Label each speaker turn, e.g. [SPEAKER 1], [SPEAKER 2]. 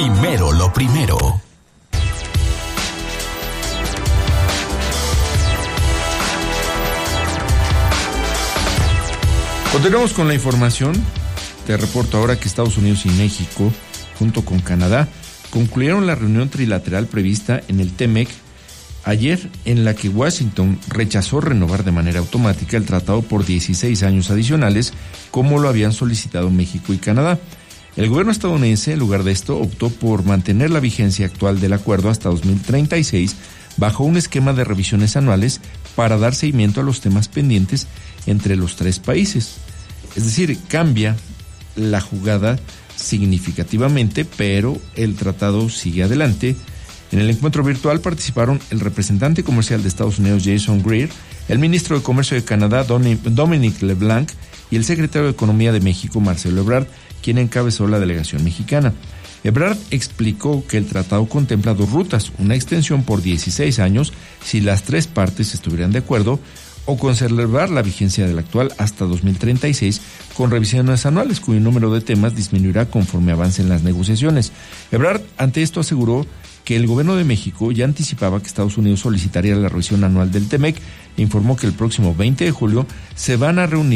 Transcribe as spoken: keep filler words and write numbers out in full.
[SPEAKER 1] Primero lo primero.
[SPEAKER 2] Continuamos con la información. Te reporto ahora que Estados Unidos y México, junto con Canadá, concluyeron la reunión trilateral prevista en el T M E C ayer, en la que Washington rechazó renovar de manera automática el tratado por dieciséis años adicionales, como lo habían solicitado México y Canadá. El gobierno estadounidense, en lugar de esto, optó por mantener la vigencia actual del acuerdo hasta dos mil treinta y seis, bajo un esquema de revisiones anuales para dar seguimiento a los temas pendientes entre los tres países. Es decir, cambia la jugada significativamente, pero el tratado sigue adelante. En el encuentro virtual participaron el representante comercial de Estados Unidos, Jason Greer, el ministro de Comercio de Canadá, Dominic LeBlanc, y el secretario de Economía de México, Marcelo Ebrard, quien encabezó la delegación mexicana. Ebrard explicó que el tratado contempla dos rutas, una extensión por dieciséis años si las tres partes estuvieran de acuerdo, o conservar la vigencia del actual hasta dos mil treinta y seis con revisiones anuales, cuyo número de temas disminuirá conforme avancen las negociaciones. Ebrard ante esto aseguró que el gobierno de México ya anticipaba que Estados Unidos solicitaría la revisión anual del T M E C e informó que el próximo veinte de julio se van a reunir